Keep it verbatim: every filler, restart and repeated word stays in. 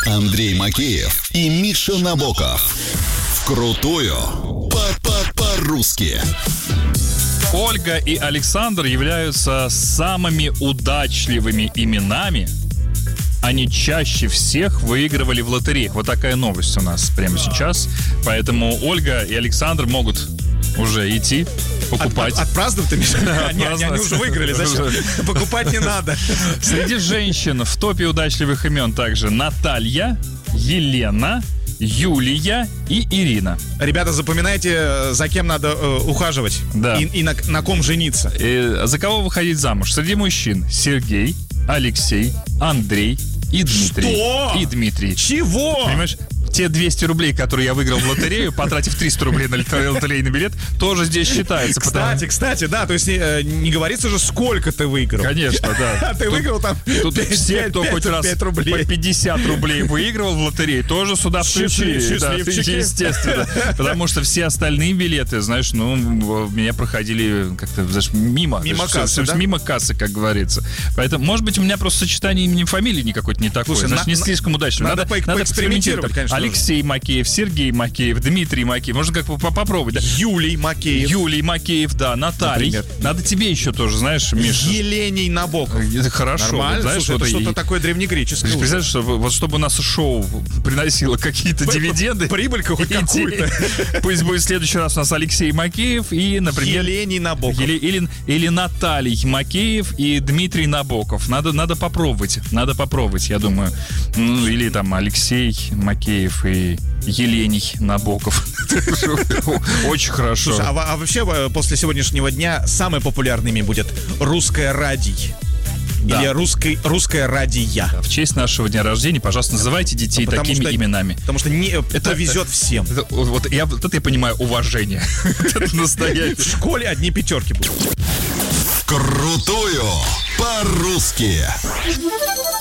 Андрей Макеев и Миша Набоков. Вкрутую по-по-по-русски. Ольга и Александр являются самыми удачливыми именами. Они чаще всех выигрывали в лотереях. Вот такая новость у нас прямо сейчас. Поэтому Ольга и Александр могут уже идти покупать. От, от, отпраздновать, ты, Миша? Они, они, они уже выиграли, зачем? Покупать не надо. Среди женщин в топе удачливых имен также Наталья, Елена, Юлия и Ирина. Ребята, запоминайте, за кем надо э, ухаживать. Да. И, и на, на ком жениться. И за кого выходить замуж? Среди мужчин Сергей, Алексей, Андрей и Дмитрий. Что? И Дмитрий. Чего? Понимаешь? Те двести рублей, которые я выиграл в лотерею, потратив триста рублей на лотерейный билет, тоже здесь считается. Кстати, потому... кстати, да, то есть э, не говорится же, сколько ты выиграл. Конечно, да. А ты тут, выиграл там тут пять, все, пять, кто пять, хоть раз пять рублей. по пятьдесят рублей выигрывал в лотерее, тоже сюда включили. Счастлив, Да, естественно. Потому что все остальные билеты, знаешь, ну, меня проходили как-то, знаешь, мимо. Мимо знаешь, кассы, все, да? Мимо кассы, как говорится. Поэтому, может быть, у меня просто сочетание имени и фамилии никакой не такое. Слушай, знаешь, на, не слишком удачно. Надо, надо, надо поэкспериментировать, конечно. Алексей Макеев, Сергей Макеев, Дмитрий Макеев. Можно как бы попробовать, да? Юлий Макеев. Юлий Макеев, да, Наталья. Например. Надо тебе еще тоже, знаешь, Миша. Еленей Набоков. Это хорошо. Нормально, знаешь, слушай, вот это и- что-то такое древнегреческое. Ты представляешь, что вот чтобы у нас шоу приносило какие-то дивиденды. Прибыль хоть и- какую-то. Пусть будет в следующий раз у нас Алексей Макеев и, например... Еленей Набоков. Или, или, или Наталья Макеев и Дмитрий Набоков. Надо, надо попробовать. Надо попробовать, я думаю. Ну, или там Алексей Макеев и Елений Набоков. Очень хорошо. Слушай, а, во- а вообще э, после сегодняшнего дня самое популярное имя будет «Русское радий». Да. Или русской, «Русское радия». В честь нашего дня рождения, пожалуйста, называйте детей Потому такими что- именами. Потому что не, это везет всем. Это, вот, я, вот это я понимаю уважение. Это В настоящее. школе одни пятерки будут. Вкрутую по-русски.